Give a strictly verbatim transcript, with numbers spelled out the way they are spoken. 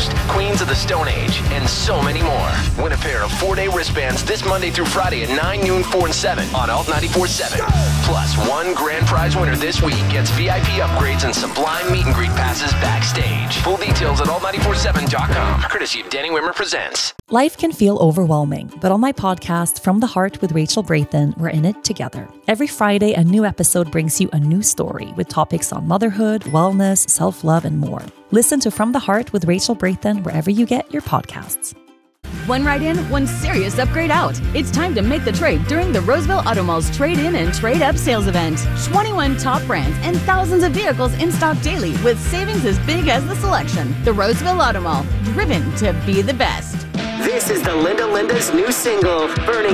Ghost, Queens of the Stone Age, and so many more. Win a pair of four-day wristbands this Monday through Friday at nine, noon, four, and seven on Alt ninety-four point seven. Plus, one grand prize winner this week gets V I P upgrades and Sublime meet and greet passes backstage. Full details at alt nine four seven dot com. Courtesy of Danny Wimmer Presents. Life can feel overwhelming, but on my podcast, From the Heart with Rachel Brathen, we're in it together. Every Friday, a new episode brings you a new story with topics on motherhood, wellness, self-love, and more. Listen to From the Heart with Rachel Brathen wherever you get your podcasts. One ride in, one serious upgrade out. It's time to make the trade during the Roseville Auto Mall's Trade-In and Trade-Up sales event. twenty-one top brands and thousands of vehicles in stock daily with savings as big as the selection. The Roseville Auto Mall, driven to be the best. This is the Linda Linda's new single, Burning